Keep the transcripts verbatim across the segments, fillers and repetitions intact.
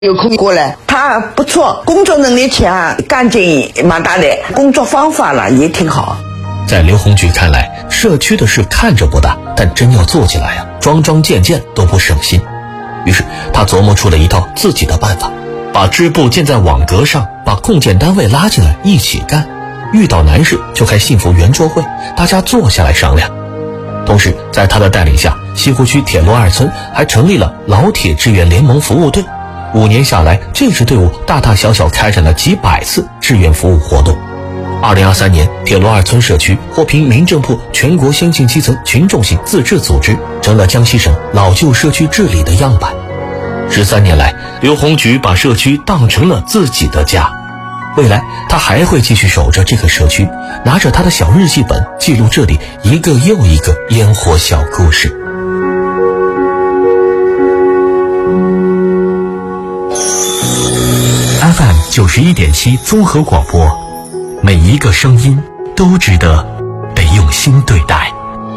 有空过来，他不错，工作能力强，干劲蛮大的，工作方法了也挺好。 在刘洪菊看来，社区的事看着不大，但真要做起来呀、啊，桩桩件件都不省心。于是他琢磨出了一套自己的办法，把支部建在网格上，把共建单位拉进来一起干，遇到难事就开幸福圆桌会，大家坐下来商量。同时在他的带领下，西湖区铁路二村还成立了老铁志愿联盟服务队。五年下来，这支队伍大大小小开展了几百次志愿服务活动。二零二三年，铁路二村社区获评民政部全国先进基层群众性自治组织，成了江西省老旧社区治理的样板。十三年来，刘洪菊把社区当成了自己的家。未来，他还会继续守着这个社区，拿着他的小日记本，记录这里一个又一个烟火小故事。F M 九十一点七综合广播，每一个声音都值得被用心对待。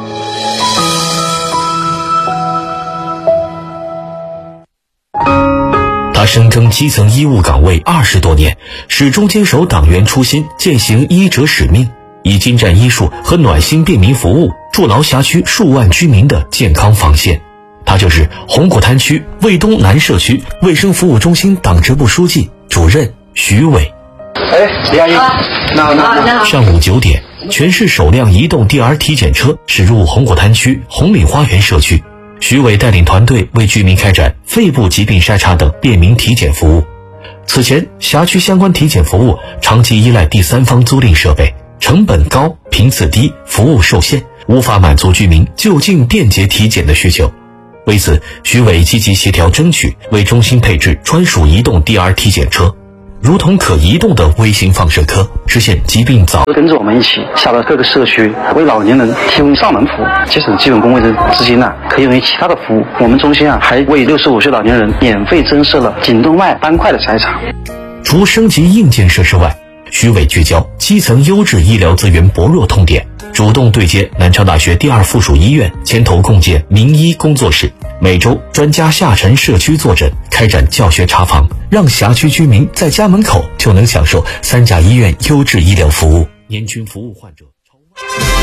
他深耕基层医务岗位二十多年，始终坚守党员初心，践行医者使命，以精湛医术和暖心便民服务，筑牢辖区数万居民的健康防线。他就是红果滩区卫东南社区卫生服务中心党支部书记、主任徐伟。 哎，李阿姨，那那上午九点，全市首辆移动 D R 体检车驶入红果滩区红岭花园社区。徐伟带领团队为居民开展肺部疾病筛查等便民体检服务。此前，辖区相关体检服务长期依赖第三方租赁设备，成本高、频次低、服务受限，无法满足居民就近便捷体检的需求。为此，徐伟积极协调争取，为中心配置专属移动 D R 体检车，如同可移动的微型放射科，实现疾病早。 跟着我们一起下到各个社区，为老年人提供上门服务，节省基本工位的资金呢、啊，可以用于其他的服务。我们中心啊，还为六十五岁老年人免费增设了颈动脉斑块的筛查。 除升级硬件设施外，徐伟聚焦基层优质医疗资源薄弱痛点，主动对接南昌大学第二附属医院，牵头共建名医工作室，每周专家下沉社区坐诊，开展教学查房，让辖区居民在家门口就能享受三甲医院优质医疗服务。年均服务患者超万。